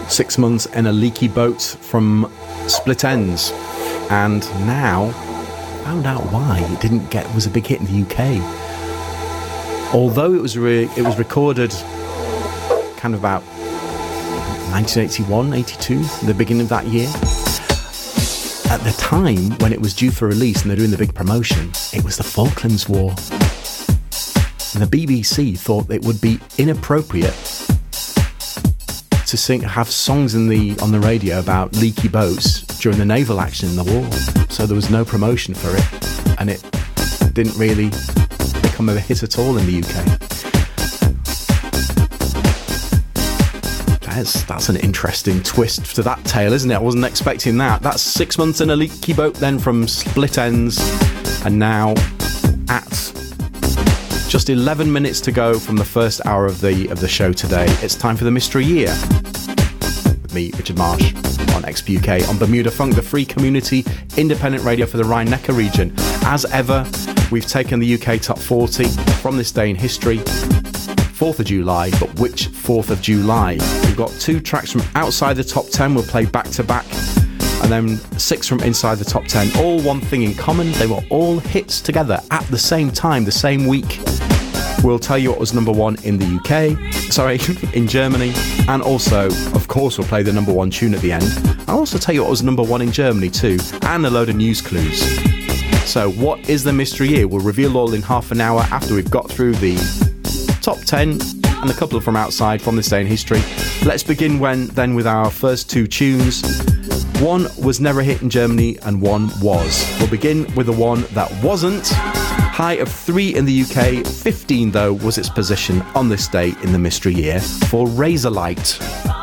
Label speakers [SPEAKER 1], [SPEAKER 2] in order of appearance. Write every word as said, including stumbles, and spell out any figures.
[SPEAKER 1] Six Months in a Leaky Boat from Split Enz. And now, found out why it didn't get was a big hit in the U K. Although it was re- it was recorded kind of about nineteen eighty-one, eighty-two, the beginning of that year. At the time when it was due for release and they're doing the big promotion, it was the Falklands War. And the B B C thought it would be inappropriate to sing, have songs in the on the radio about leaky boats during the naval action in the war. So there was no promotion for it, and it didn't really become a hit at all in the U K. That's, that's an interesting twist to that tale, isn't it? I wasn't expecting that. That's Six Months in a Leaky Boat then from Split Enz, and now at just eleven minutes to go from the first hour of the of the show today, it's time for the Mystery Year with me, Richard Marsh, on X P U K, on Bermuda Funk, the free community independent radio for the Rhine-Neckar region. As ever, we've taken the U K top forty from this day in history, fourth of July, but which fourth of July? We've got two tracks from outside the top ten, we'll play back to back, and then six from inside the top ten. All one thing in common, they were all hits together at the same time, the same week. We'll tell you what was number one in the U K, sorry, in Germany, and also, of course, we'll play the number one tune at the end. I'll also tell you what was number one in Germany too, and a load of news clues. So what is the Mystery Year? We'll reveal all in half an hour after we've got through the top ten and a couple from outside from this day in history. Let's begin when then with our first two tunes. One was never a hit in Germany and one was. We'll begin with the one that wasn't. High of three in the U K, fifteen though was its position on this day in the Mystery Year for Razorlight.